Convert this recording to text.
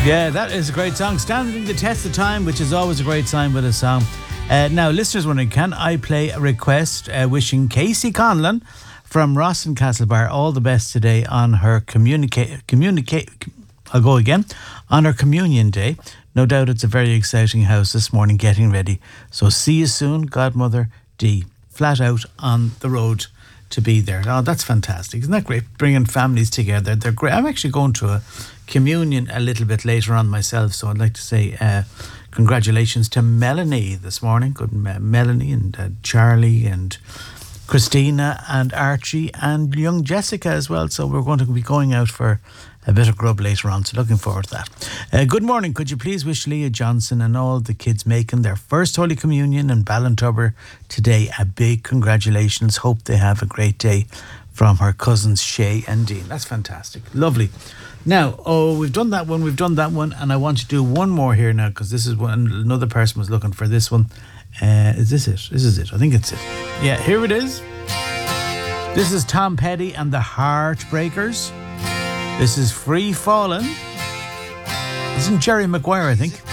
Yeah, that is a great song. Standing the test of time, which is always a great sign with a song. Now, listeners wondering, can I play a request wishing Casey Conlon from Ross and Castlebar all the best today on her I'll go again. On her communion day. No doubt it's a very exciting house this morning getting ready. So see you soon, Godmother D. Flat out on the road to be there. Oh, that's fantastic. Isn't that great? Bringing families together. They're great. I'm actually going to a communion a little bit later on myself, so I'd like to say congratulations to Melanie this morning. Good Melanie and Charlie and Christina and Archie and young Jessica as well. So we're going to be going out for a bit of grub later on, so looking forward to that. Good morning. Could you please wish Leah Johnson and all the kids making their first Holy Communion in Ballintubber today a big congratulations. Hope they have a great day, from her cousins Shay and Dean. That's fantastic. Lovely. Now, we've done that one, and I want to do one more here now, because this is one, another person was looking for this one. Is this it? This is it. I think it's it. Yeah, here it is. This is Tom Petty and the Heartbreakers. This is Free Fallin'. Isn't Jerry Maguire, I think.